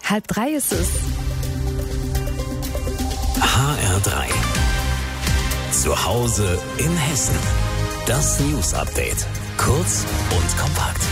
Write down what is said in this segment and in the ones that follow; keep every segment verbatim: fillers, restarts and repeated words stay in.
Halb drei ist es. H R drei. Zu Hause in Hessen. Das News Update. Kurz und kompakt.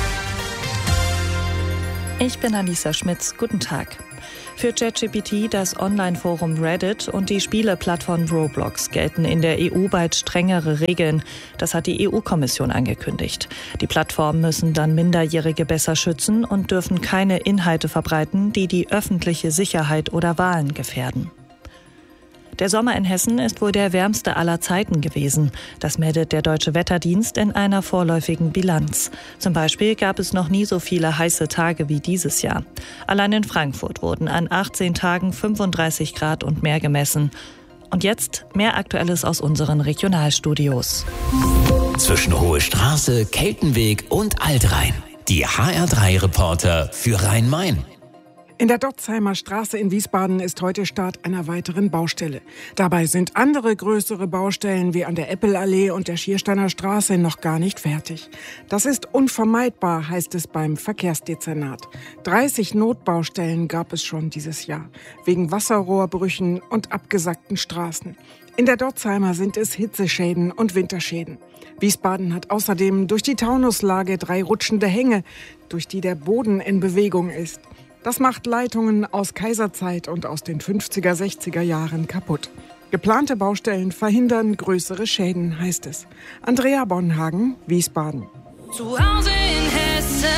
Ich bin Alisa Schmitz. Guten Tag. Für ChatGPT, das Online-Forum Reddit und die Spieleplattform Roblox gelten in der E U bald strengere Regeln. Das hat die E U-Kommission angekündigt. Die Plattformen müssen dann Minderjährige besser schützen und dürfen keine Inhalte verbreiten, die die öffentliche Sicherheit oder Wahlen gefährden. Der Sommer in Hessen ist wohl der wärmste aller Zeiten gewesen. Das meldet der Deutsche Wetterdienst in einer vorläufigen Bilanz. Zum Beispiel gab es noch nie so viele heiße Tage wie dieses Jahr. Allein in Frankfurt wurden an achtzehn Tagen fünfunddreißig Grad und mehr gemessen. Und jetzt mehr Aktuelles aus unseren Regionalstudios. Zwischen Hohe Straße, Keltenweg und Altrhein. Die H R drei Reporter für Rhein-Main. In der Dotzheimer Straße in Wiesbaden ist heute Start einer weiteren Baustelle. Dabei sind andere größere Baustellen wie an der Eppelallee und der Schiersteiner Straße noch gar nicht fertig. Das ist unvermeidbar, heißt es beim Verkehrsdezernat. dreißig Notbaustellen gab es schon dieses Jahr, wegen Wasserrohrbrüchen und abgesackten Straßen. In der Dotzheimer sind es Hitzeschäden und Winterschäden. Wiesbaden hat außerdem durch die Taunuslage drei rutschende Hänge, durch die der Boden in Bewegung ist. Das macht Leitungen aus Kaiserzeit und aus den fünfziger, sechziger Jahren kaputt. Geplante Baustellen verhindern größere Schäden, heißt es. Andrea Bonhagen, Wiesbaden. Zu Hause in Hessen.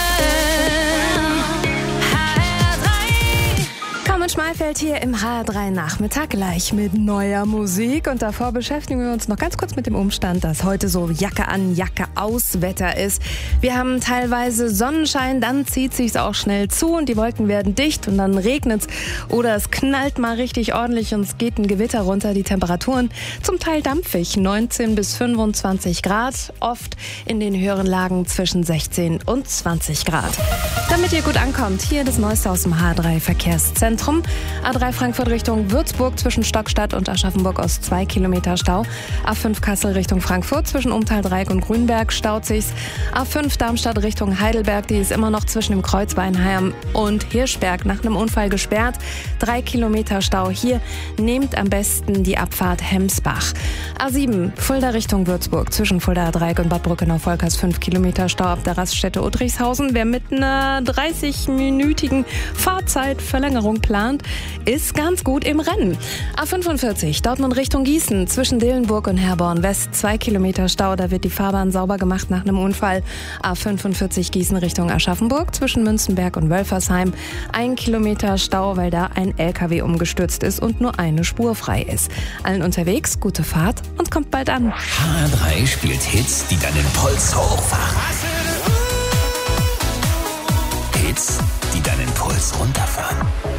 Carmen Schmalfeld hier im H R drei Nachmittag, gleich mit neuer Musik. Und davor beschäftigen wir uns noch ganz kurz mit dem Umstand, dass heute so Jacke an, Jacke aus Wetter ist. Wir haben teilweise Sonnenschein, dann zieht sich's auch schnell zu und die Wolken werden dicht und dann regnet's oder es knallt mal richtig ordentlich und es geht ein Gewitter runter. Die Temperaturen zum Teil dampfig, neunzehn bis fünfundzwanzig Grad, oft in den höheren Lagen zwischen sechzehn und zwanzig Grad. Damit ihr gut ankommt, hier das Neueste aus dem H drei Verkehrszentrum. A drei Frankfurt Richtung Würzburg zwischen Stockstadt und Aschaffenburg aus zwei Kilometer Stau. A fünf Kassel Richtung Frankfurt zwischen Umtal-Dreieck und Grünberg staut sich's. A fünf Darmstadt Richtung Heidelberg, die ist immer noch zwischen dem Kreuz Weinheim und Hirschberg nach einem Unfall gesperrt. Drei Kilometer Stau hier. Nehmt am besten die Abfahrt Hemsbach. A sieben Fulda Richtung Würzburg zwischen Fulda Dreieck und Bad Brückenau-Volkers fünf Kilometer Stau ab der Raststätte Uttrichshausen. Wer mit einer dreißig-minütigen Fahrzeitverlängerung plant, ist ganz gut im Rennen. A fünfundvierzig Dortmund Richtung Gießen zwischen Dillenburg und Herborn West zwei Kilometer Stau, da wird die Fahrbahn sauber gemacht nach einem Unfall. A fünfundvierzig Gießen Richtung Aschaffenburg zwischen Münzenberg und Wölfersheim ein Kilometer Stau, weil da ein L K W umgestürzt ist und nur eine Spur frei ist. Allen unterwegs, gute Fahrt und kommt bald an. H R drei spielt Hits, die deinen Puls hochfahren. Hits, die deinen Puls runterfahren.